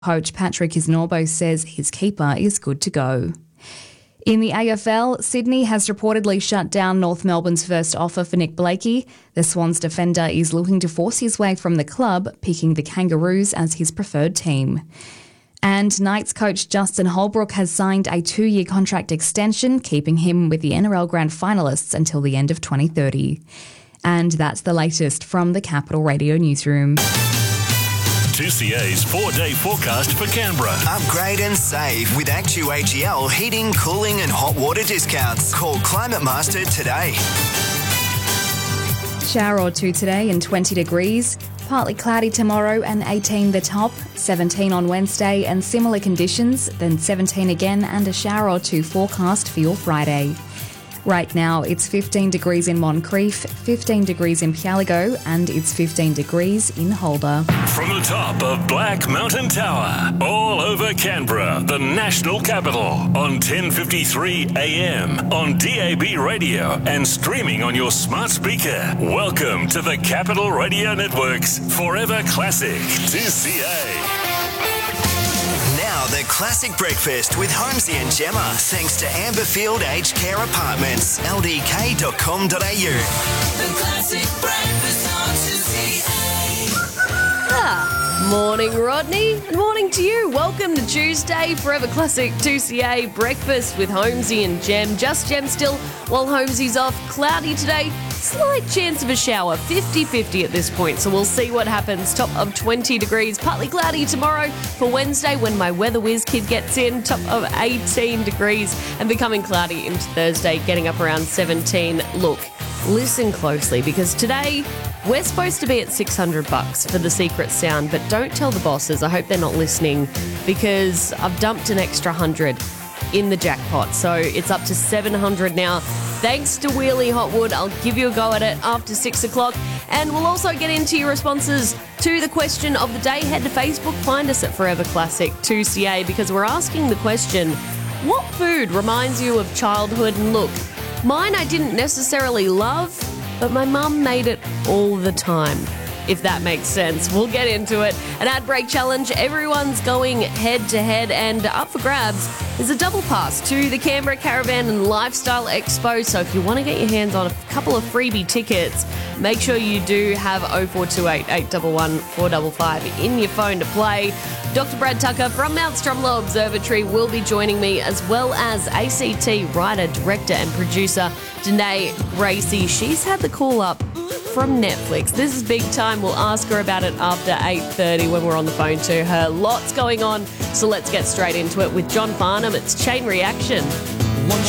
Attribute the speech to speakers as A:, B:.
A: Coach Patrick Isnorbo says his keeper is good to go. In the AFL, Sydney has reportedly shut down North Melbourne's first offer for Nick Blakey. The Swans defender is looking to force his way from the club, picking the Kangaroos as his preferred team. And Knights coach Justin Holbrook has signed a 2-year contract extension, keeping him with the NRL Grand Finalists until the end of 2030. And that's the latest from the Capital Radio newsroom.
B: 2CA's 4-day forecast for Canberra.
C: Upgrade and save with ActuAGL heating, cooling and hot water discounts. Call Climate Master today.
A: Shower or two today and 20 degrees. Partly cloudy tomorrow and 18 the top. 17 on Wednesday and similar conditions. Then 17 again and a shower or two forecast for your Friday. Right now, it's 15 degrees in Moncrief, 15 degrees in Pialigo, and it's 15 degrees in Holder.
B: From the top of Black Mountain Tower, all over Canberra, the national capital, on 1053 AM, on DAB radio, and streaming on your smart speaker. Welcome to the Capital Radio Network's Forever Classic 2CA.
C: Now the Classic Breakfast with Holmesy and Gemma, thanks to Amberfield Aged Care Apartments, ldk.com.au.
D: The Classic Breakfast on 2CA.
E: Morning, Rodney, and morning to you. Welcome to Tuesday, Forever Classic 2CA Breakfast with Holmesy and Gem. Just Gem still, while Holmesy's off. Cloudy today. Slight chance of a shower, 50-50 at this point, so we'll see what happens. Top of 20 degrees, partly cloudy tomorrow for Wednesday when my Weather Whiz kid gets in. Top of 18 degrees and becoming cloudy into Thursday, getting up around 17. Look, listen closely because today we're supposed to be at $600 for the secret sound, but don't tell the bosses. I hope they're not listening because I've dumped an extra 100 in the jackpot, so it's up to 700 now. Thanks to Wheelie Hotwood, I'll give you a go at it after 6 o'clock. And we'll also get into your responses to the question of the day. Head to Facebook, find us at Forever Classic 2CA because we're asking the question, what food reminds you of childhood? And look, mine I didn't necessarily love, but my mum made it all the time. If that makes sense. We'll get into it. An ad break challenge. Everyone's going head to head, and up for grabs is a double pass to the Canberra Caravan and Lifestyle Expo. So if you want to get your hands on a couple of freebie tickets, make sure you do have 0428 811 455 in your phone to play. Dr. Brad Tucker from Mount Stromlo Observatory will be joining me, as well as ACT writer, director and producer Danae Gracie. She's had the call up from Netflix. This is big time. We'll ask her about it after 8:30 when we're on the phone to her. Lots going on, so let's get straight into it with John Farnham. It's Chain Reaction.